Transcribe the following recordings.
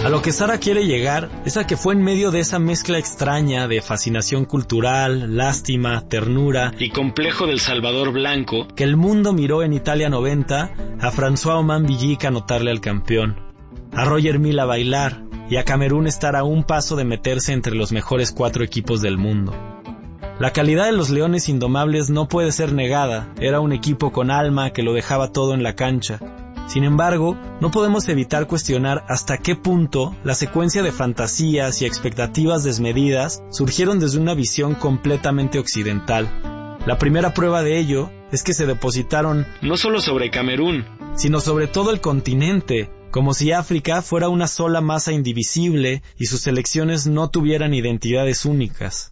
A lo que Sara quiere llegar es a que fue en medio de esa mezcla extraña de fascinación cultural, lástima, ternura y complejo del Salvador blanco que el mundo miró en Italia 90 a François Oman Villic anotarle al campeón, a Roger Milla bailar y a Camerún estar a un paso de meterse entre los mejores 4 equipos del mundo. La calidad de los Leones Indomables no puede ser negada, era un equipo con alma que lo dejaba todo en la cancha. Sin embargo, no podemos evitar cuestionar hasta qué punto la secuencia de fantasías y expectativas desmedidas surgieron desde una visión completamente occidental. La primera prueba de ello es que se depositaron no solo sobre Camerún, sino sobre todo el continente, como si África fuera una sola masa indivisible y sus selecciones no tuvieran identidades únicas.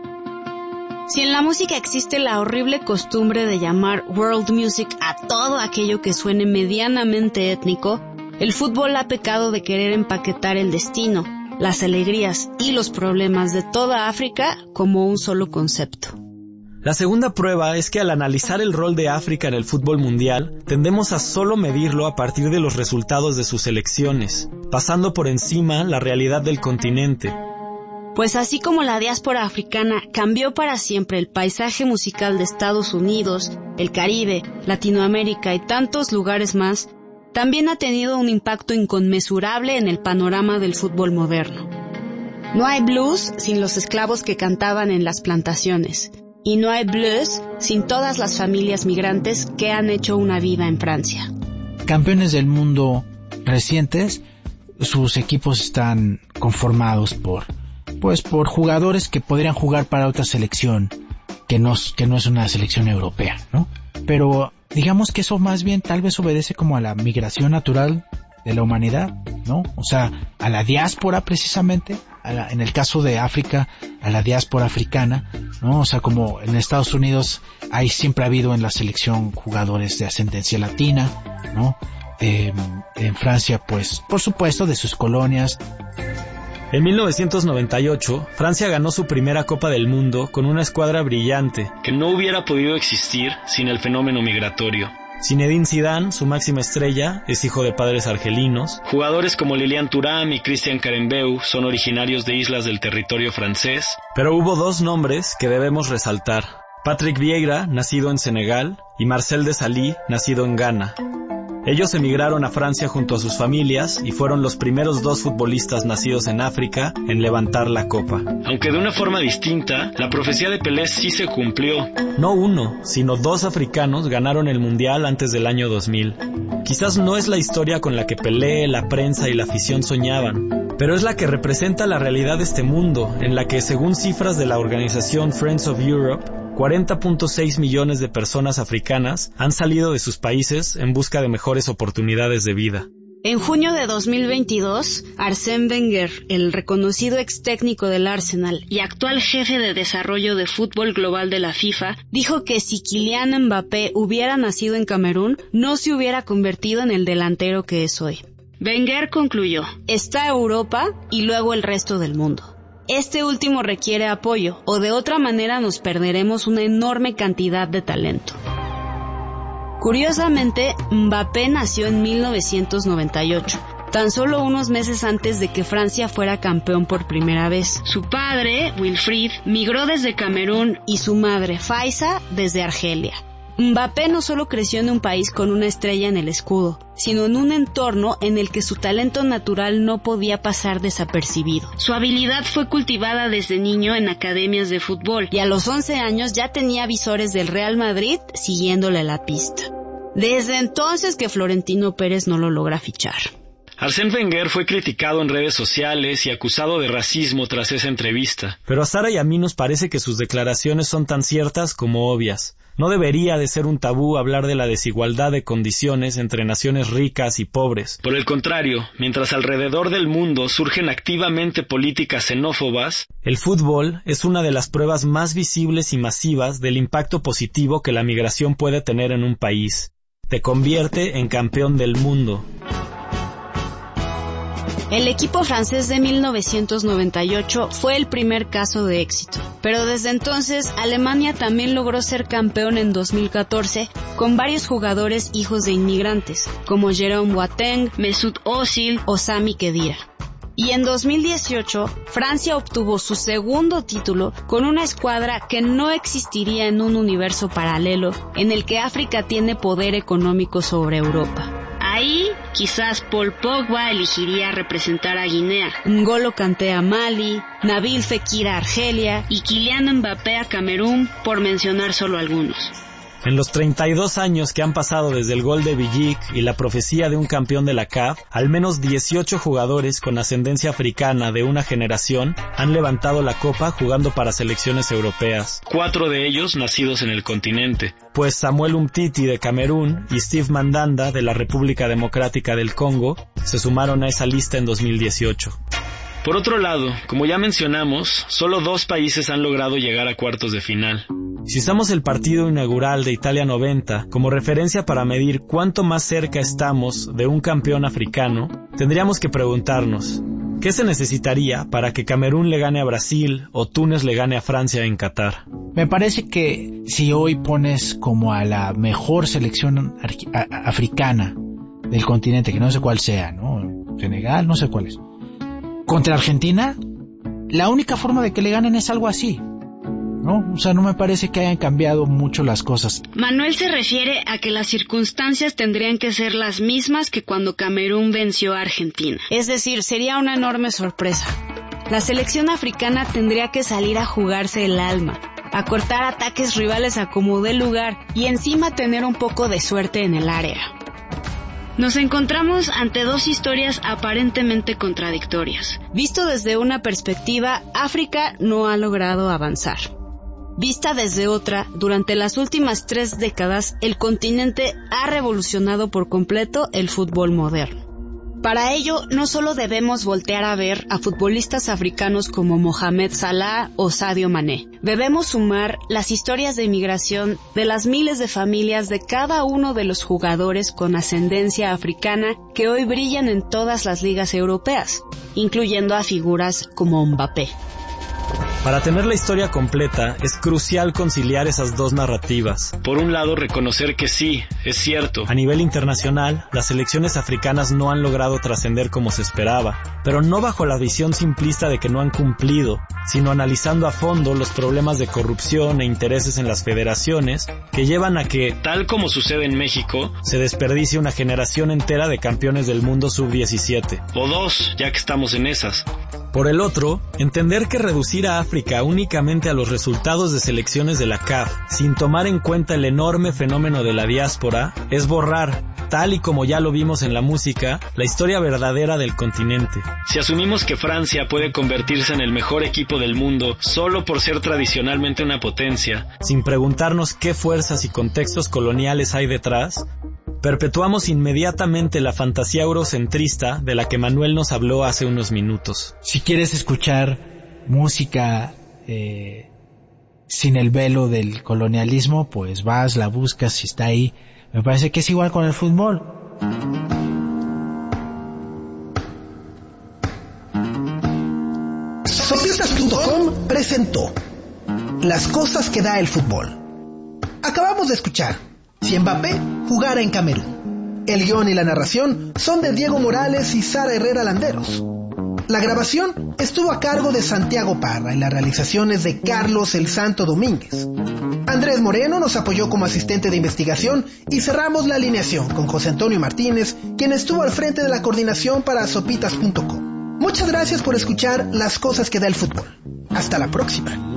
Si en la música existe la horrible costumbre de llamar world music a todo aquello que suene medianamente étnico, el fútbol ha pecado de querer empaquetar el destino, las alegrías y los problemas de toda África como un solo concepto. La segunda prueba es que al analizar el rol de África en el fútbol mundial, tendemos a solo medirlo a partir de los resultados de sus selecciones, pasando por encima la realidad del continente. Pues así como la diáspora africana cambió para siempre el paisaje musical de Estados Unidos, el Caribe, Latinoamérica y tantos lugares más, también ha tenido un impacto inconmensurable en el panorama del fútbol moderno. No hay blues sin los esclavos que cantaban en las plantaciones, y no hay blues sin todas las familias migrantes que han hecho una vida en Francia. Campeones del mundo recientes, sus equipos están conformados por jugadores que podrían jugar para otra selección que no es una selección europea, ¿no? Pero digamos que eso más bien tal vez obedece como a la migración natural de la humanidad, ¿no? O sea, a la diáspora precisamente, en el caso de África, a la diáspora africana, ¿no? O sea, como en Estados Unidos siempre ha habido en la selección jugadores de ascendencia latina, ¿no? En Francia, pues, por supuesto, de sus colonias. En 1998, Francia ganó su primera Copa del Mundo con una escuadra brillante que no hubiera podido existir sin el fenómeno migratorio. Zinedine Zidane, su máxima estrella, es hijo de padres argelinos. Jugadores como Lilian Thuram y Christian Karembeu son originarios de islas del territorio francés. Pero hubo 2 nombres que debemos resaltar: Patrick Vieira, nacido en Senegal, y Marcel Desailly, nacido en Ghana. Ellos emigraron a Francia junto a sus familias y fueron los primeros 2 futbolistas nacidos en África en levantar la copa. Aunque de una forma distinta, la profecía de Pelé sí se cumplió. No 1, sino 2 africanos ganaron el Mundial antes del año 2000. Quizás no es la historia con la que Pelé, la prensa y la afición soñaban, pero es la que representa la realidad de este mundo, en la que, según cifras de la organización Friends of Europe, 40.6 millones de personas africanas han salido de sus países en busca de mejores oportunidades de vida. En junio de 2022, Arsène Wenger, el reconocido ex técnico del Arsenal y actual jefe de desarrollo de fútbol global de la FIFA, dijo que si Kylian Mbappé hubiera nacido en Camerún, no se hubiera convertido en el delantero que es hoy. Wenger concluyó: está Europa y luego el resto del mundo. Este último requiere apoyo, o de otra manera nos perderemos una enorme cantidad de talento. Curiosamente, Mbappé nació en 1998, tan solo unos meses antes de que Francia fuera campeón por primera vez. Su padre, Wilfried, migró desde Camerún y su madre, Faiza, desde Argelia. Mbappé no solo creció en un país con una estrella en el escudo, sino en un entorno en el que su talento natural no podía pasar desapercibido. Su habilidad fue cultivada desde niño en academias de fútbol y a los 11 años ya tenía visores del Real Madrid siguiéndole la pista. Desde entonces que Florentino Pérez no lo logra fichar. Arsène Wenger fue criticado en redes sociales y acusado de racismo tras esa entrevista. Pero a Sara y a mí nos parece que sus declaraciones son tan ciertas como obvias. No debería de ser un tabú hablar de la desigualdad de condiciones entre naciones ricas y pobres. Por el contrario, mientras alrededor del mundo surgen activamente políticas xenófobas, el fútbol es una de las pruebas más visibles y masivas del impacto positivo que la migración puede tener en un país. Te convierte en campeón del mundo. El equipo francés de 1998 fue el primer caso de éxito, pero desde entonces Alemania también logró ser campeón en 2014 con varios jugadores hijos de inmigrantes, como Jerome Boateng, Mesut Özil o Sami Khedira. Y en 2018, Francia obtuvo su segundo título con una escuadra que no existiría en un universo paralelo en el que África tiene poder económico sobre Europa. Ahí, quizás Paul Pogba elegiría representar a Guinea, N'Golo Kanté a Mali, Nabil Fekir a Argelia y Kylian Mbappé a Camerún, por mencionar solo algunos. En los 32 años que han pasado desde el gol de Villic y la profecía de un campeón de la CAF, al menos 18 jugadores con ascendencia africana de una generación han levantado la copa jugando para selecciones europeas. 4 de ellos nacidos en el continente, pues Samuel Umtiti de Camerún y Steve Mandanda de la República Democrática del Congo se sumaron a esa lista en 2018. Por otro lado, como ya mencionamos, solo 2 países han logrado llegar a cuartos de final. Si usamos el partido inaugural de Italia 90 como referencia para medir cuánto más cerca estamos de un campeón africano, tendríamos que preguntarnos, ¿qué se necesitaría para que Camerún le gane a Brasil o Túnez le gane a Francia en Qatar? Me parece que si hoy pones como a la mejor selección africana del continente, que no sé cuál sea, ¿no? Senegal, no sé cuál es, contra Argentina, la única forma de que le ganen es algo así, ¿no? O sea, no me parece que hayan cambiado mucho las cosas. Manuel se refiere a que las circunstancias tendrían que ser las mismas que cuando Camerún venció a Argentina. Es decir, sería una enorme sorpresa. La selección africana tendría que salir a jugarse el alma, a cortar ataques rivales a como dé lugar y encima tener un poco de suerte en el área. Nos encontramos ante 2 historias aparentemente contradictorias. Visto desde una perspectiva, África no ha logrado avanzar. Vista desde otra, durante las últimas 3 décadas, el continente ha revolucionado por completo el fútbol moderno. Para ello, no solo debemos voltear a ver a futbolistas africanos como Mohamed Salah o Sadio Mané. Debemos sumar las historias de migración de las miles de familias de cada uno de los jugadores con ascendencia africana que hoy brillan en todas las ligas europeas, incluyendo a figuras como Mbappé. Para tener la historia completa, es crucial conciliar esas 2 narrativas. Por un lado, reconocer que sí, es cierto. A nivel internacional, las selecciones africanas no han logrado trascender como se esperaba, pero no bajo la visión simplista de que no han cumplido, sino analizando a fondo los problemas de corrupción e intereses en las federaciones que llevan a que, tal como sucede en México, se desperdicie una generación entera de campeones del mundo sub-17. O 2, ya que estamos en esas. Por el otro, entender que reducir a África únicamente a los resultados de selecciones de la CAF, sin tomar en cuenta el enorme fenómeno de la diáspora, es borrar, tal y como ya lo vimos en la música, la historia verdadera del continente. Si asumimos que Francia puede convertirse en el mejor equipo del mundo solo por ser tradicionalmente una potencia, sin preguntarnos qué fuerzas y contextos coloniales hay detrás, perpetuamos inmediatamente la fantasía eurocentrista de la que Manuel nos habló hace unos minutos. Si quieres escuchar música sin el velo del colonialismo, pues vas, la buscas, si está ahí. Me parece que es igual con el fútbol. Sopitas.com presentó Las cosas que da el fútbol. Acabamos de escuchar Si Mbappé jugara en Camerún. El guión y la narración son de Diego Morales y Sara Herrera Landeros. La grabación estuvo a cargo de Santiago Parra y las realizaciones de Carlos El Santo Domínguez. Andrés Moreno nos apoyó como asistente de investigación y cerramos la alineación con José Antonio Martínez, quien estuvo al frente de la coordinación para Sopitas.com. Muchas gracias por escuchar Las cosas que da el fútbol. Hasta la próxima.